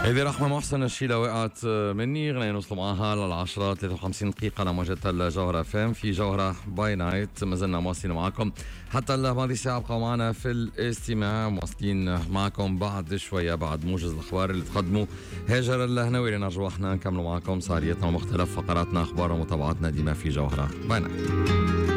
إذا رحمة محسن الشيلة وقعت مني غنية نوصل معها للعشرة 53 دقيقة لموجة الجوهرة فام في جوهرة باي نايت. ما زلنا مواصلين معكم حتى هذه الساعة. بقوا معنا في الاستماع، مواصلين معكم بعد شوية بعد موجز الأخبار اللي تقدموا هاجر الهنوي. نرجو احنا نكملوا معكم سهريتنا ومختلف فقراتنا، أخبار ومتابعاتنا ديما في جوهرة باي نايت.